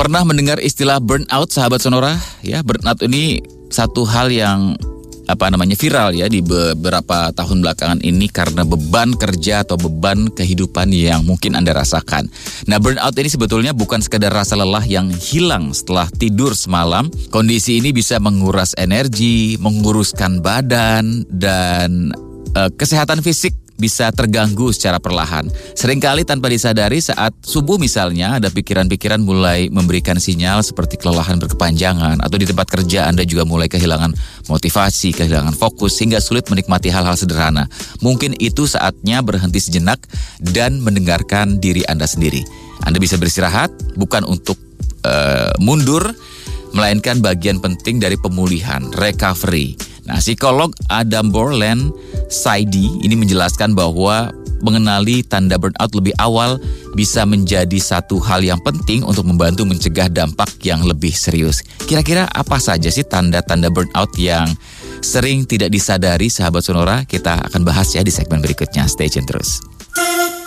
Pernah mendengar istilah burnout, sahabat Sonora? Ya, burnout ini satu hal yang viral ya di beberapa tahun belakangan ini karena beban kerja atau beban kehidupan yang mungkin Anda rasakan. Nah, burnout ini sebetulnya bukan sekadar rasa lelah yang hilang setelah tidur semalam. Kondisi ini bisa menguras energi, menguruskan badan, dan kesehatan fisik bisa terganggu secara perlahan. Seringkali tanpa disadari saat subuh misalnya ada pikiran-pikiran mulai memberikan sinyal seperti kelelahan berkepanjangan, atau di tempat kerja Anda juga mulai kehilangan motivasi, kehilangan fokus hingga sulit menikmati hal-hal sederhana. Mungkin itu saatnya berhenti sejenak dan mendengarkan diri Anda sendiri. Anda bisa beristirahat bukan untuk mundur, melainkan bagian penting dari pemulihan, recovery. Nah, psikolog Adam Borland Saidi ini menjelaskan bahwa mengenali tanda burnout lebih awal bisa menjadi satu hal yang penting untuk membantu mencegah dampak yang lebih serius. Kira-kira apa saja sih tanda-tanda burnout yang sering tidak disadari, sahabat Sonora? Kita akan bahas ya di segmen berikutnya. Stay tune terus.